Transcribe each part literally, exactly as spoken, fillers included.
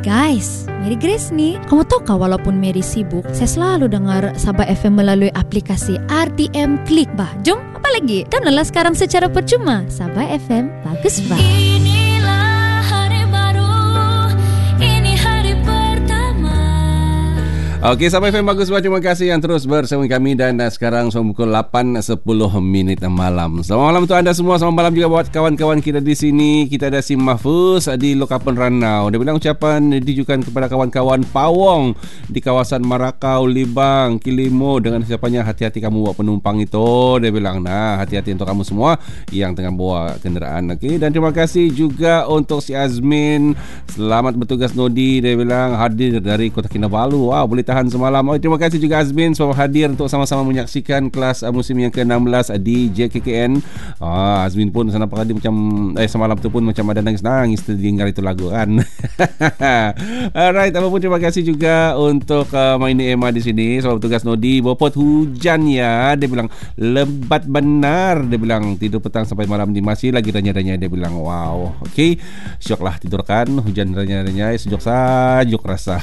Guys, Mary Grace nih. Kamu tahu kah walaupun Mary sibuk, saya selalu dengar Sabah F M melalui aplikasi R T M Klik bah. Jom, apa lagi? Downloadlah sekarang secara percuma. Sabah F M, bagus bah. Inilah hari baru, ini hari pertama. Okey, Sabah F M bagus bah. Terima kasih yang terus bersama kami dan uh, sekarang sudah pukul lapan sepuluh minit malam. Selamat malam untuk anda semua. Selamat malam juga buat kawan-kawan kita di sini. Kita ada si Mahfuz di Lokapen Ranau. Dia bilang ucapan ditujukan kepada kawan-kawan Pawong di kawasan Marakau, Libang, Kilimo dengan ucapannya hati-hati kamu bawa penumpang itu. Dia bilang, nah, hati-hati untuk kamu semua yang tengah bawa kenderaan. Okey, dan terima kasih juga untuk si Azmin. Selamat bertugas Nodi. Dia bilang hadir dari Kota Kinabalu. Wow, boleh tahan semalam. Oh, terima kasih juga Azmin selamat hadir untuk sama-sama menyaksikan kelas uh, musim yang ke enam belas uh, di J K K N. Ah, Azmin pun sana pagi macam eh semalam tu pun macam ada nangis-nangis terdengar itu lagu kan. Alright, apapun terima kasih juga untuk uh, Maini Emma di sini. Selamat bertugas Nodi. Bopot hujan ya. Dia bilang lebat benar. Dia bilang tidur petang sampai malam ni masih lagi renyah-renyah. Dia bilang wow. Okey. Syoklah tidur kan. Hujan renyah-renyah sejuk sajuk rasa.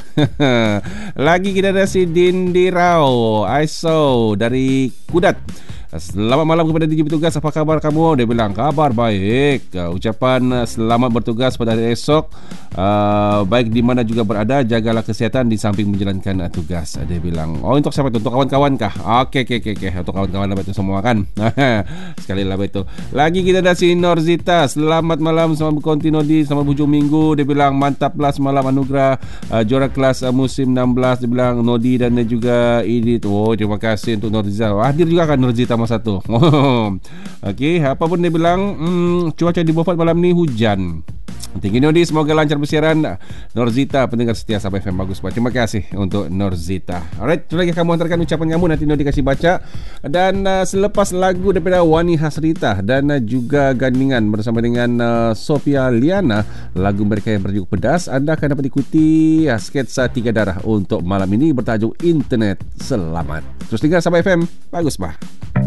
Lagi kita ada si Dindirau Aiso dari Kudat. Selamat malam kepada D J bertugas. Apa khabar kamu? Dia bilang kabar baik. uh, Ucapan uh, selamat bertugas pada hari esok. uh, Baik di mana juga berada, jagalah kesihatan di samping menjalankan uh, tugas. uh, Dia bilang, oh untuk siapa itu? Untuk kawan-kawan kah? Okey, okey, okey, okey. Untuk kawan-kawan lah itu semua kan. Sekali lah itu. Lagi kita ada si Norzita. Selamat malam, selamat berkontinu di selamat hujung minggu. Dia bilang mantaplah semalam anugerah uh, juara kelas uh, musim enam belas. Dia bilang Nodi dan juga Edith. Oh terima kasih untuk Norzita. Hadir juga kan Norzita masa tu. Okey, apa pun dia bilang, hmm, cuaca di Beaufort malam ni hujan. Tinggi Nodi, semoga lancar bersiaran. Norzita, pendengar setia Sabah F M bagus buat. Terima kasih untuk Norzita. Alright, itu lagi kamu hantarkan ucapan kamu, nanti Nodi kasih baca. Dan uh, selepas lagu daripada Wani Hasrita dan uh, juga gandingan bersama dengan uh, Sophia Liana, lagu mereka yang bertajuk Pedas, anda akan dapat ikuti uh, sketsa tiga darah untuk malam ini bertajuk Internet Selamat. Terus dengar Sabah F M bagus bah.